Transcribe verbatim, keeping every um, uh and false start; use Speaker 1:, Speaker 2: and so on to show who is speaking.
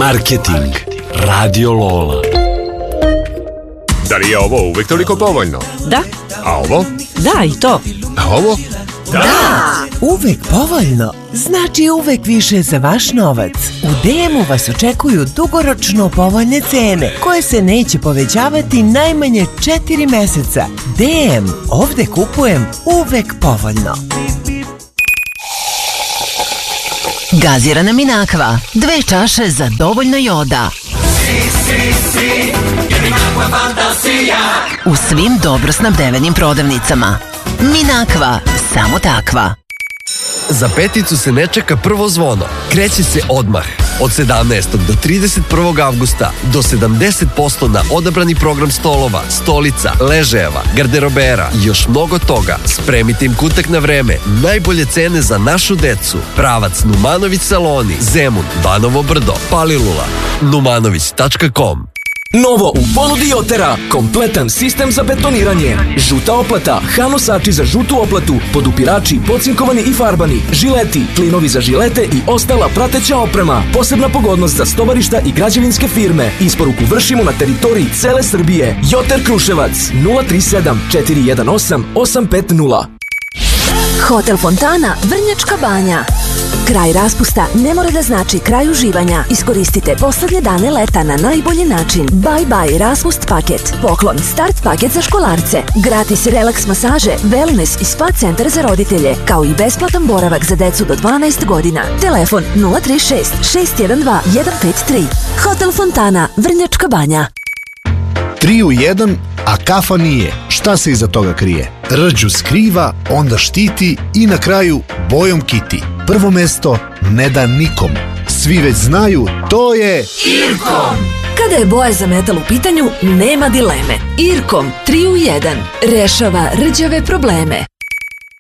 Speaker 1: Marketing. Radio Lola.
Speaker 2: Da li je ovo uvek toliko povoljno?
Speaker 3: Da.
Speaker 2: A ovo?
Speaker 3: Da, i to.
Speaker 2: A ovo?
Speaker 4: Da! Uvek povoljno znači uvek više za vaš novac. U D M-u vas očekuju dugoročno povoljne cene koje se neće povećavati najmanje četiri meseca. D M, ovde kupujem uvek povoljno.
Speaker 5: Gazirana Minakva, dve čaše za dovoljno joda. U svim dobro snabdevenim prodavnicama. Minakva, samo takva.
Speaker 6: Za peticu se ne čeka prvo zvono. Kreće se odmah. Od sedamnaestog do trideset prvog avgusta do sedamdeset posto na odabrani program stolova, stolica, ležajeva, garderobera i još mnogo toga. Spremite im kutak na vreme. Najbolje cene za našu decu. Pravac Numanović saloni, Zemun, Banovo Brdo, Palilula. numanović tačka com.
Speaker 7: Novo u ponudi Jotera, kompletan sistem za betoniranje. Žuta oplata, hanosači za žutu oplatu, podupirači, pocinkovani i farbani, žileti, klinovi za žilete i ostala prateća oprema. Posebna pogodnost za stovarišta i građevinske firme. Isporuku vršimo na teritoriji cele Srbije. Joter Kruševac, nula tri sedam četiri jedan osam osam pet nula.
Speaker 8: Hotel Fontana, Vrnjačka Banja. Kraj raspusta ne mora da znači kraj uživanja. Iskoristite poslednje dane leta na najbolji način. Bye bye raspust paket. Poklon start paket za školarce. Gratis relaks masaže, wellness i spa centar za roditelje, kao i besplatan boravak za decu do dvanaest godina. Telefon nula tri šest šest jedan dva jedan pet tri. Hotel Fontana, Vrnjačka Banja.
Speaker 9: Tri u jedan, a kafa nije. Šta se iza toga krije? Rđu skriva, onda štiti i na kraju bojom kiti. Prvo mesto ne da nikom. Svi već znaju, to je
Speaker 8: Irkom. Kada je boja za metal u pitanju, nema dileme. Irkom tri u jedan rešava rđave probleme.